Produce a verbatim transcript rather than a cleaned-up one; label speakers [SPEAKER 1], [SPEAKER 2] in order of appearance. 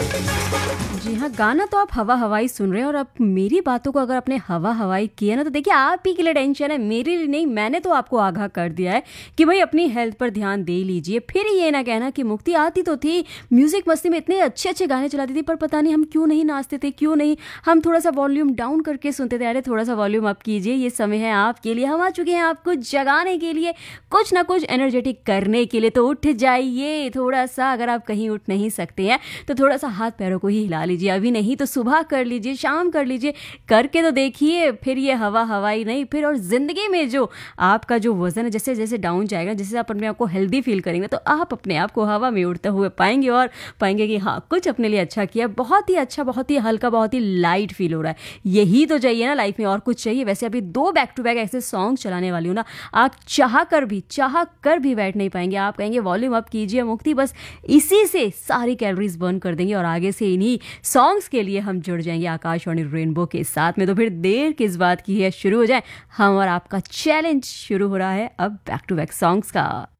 [SPEAKER 1] जी हाँ, गाना तो आप हवा हवाई सुन रहे हैं और अब मेरी बातों को अगर आपने हवा हवाई किया ना तो देखिए आप ही के लिए टेंशन है, मेरे लिए नहीं। मैंने तो आपको आगाह कर दिया है कि भाई अपनी हेल्थ पर ध्यान दे लीजिए। फिर ये ना कहना कि मुक्ति आती तो थी, म्यूजिक मस्ती में इतने अच्छे अच्छे गाने चलाती थी, पर पता नहीं हम क्यों नहीं नाचते थे, क्यों नहीं हम थोड़ा सा वॉल्यूम डाउन करके सुनते थे। अरे थोड़ा सा वॉल्यूम अप कीजिए, ये समय है आपके लिए। हम आ चुके हैं आपको जगाने के लिए, कुछ ना कुछ एनर्जेटिक करने के लिए। तो उठ जाइए थोड़ा सा, अगर आप कहीं उठ नहीं सकते हैं तो थोड़ा सा हाथ पैरों को ही हिला लीजिए। अभी नहीं तो सुबह कर लीजिए, शाम कर लीजिए, करके तो देखिए। फिर ये हवा हवाई नहीं, फिर और जिंदगी में जो आपका जो वजन है जैसे जैसे डाउन जाएगा, जैसे आप अपने आप को हेल्दी फील करेंगे तो आप अपने आप को हवा में उड़ते हुए पाएंगे और पाएंगे कि हाँ कुछ अपने लिए अच्छा किया, बहुत ही अच्छा, बहुत ही हल्का, बहुत ही लाइट फील हो रहा है। यही तो चाहिए ना लाइफ में, और कुछ चाहिए? वैसे अभी दो बैक टू बैक ऐसे सॉन्ग चलाने वाली हूँ ना, आप चाह कर भी चाह कर भी बैठ नहीं पाएंगे। आप कहेंगे वॉल्यूम अप कीजिए मुक्ति, बस इसी से सारी कैलोरीज बर्न कर देंगे और आगे से इन्हीं सॉन्ग्स के लिए हम जुड़ जाएंगे आकाशवाणी रेनबो के साथ में। तो फिर देर किस बात की है, शुरू हो जाए। हम और आपका चैलेंज शुरू हो रहा है अब बैक टू बैक सॉन्ग्स का।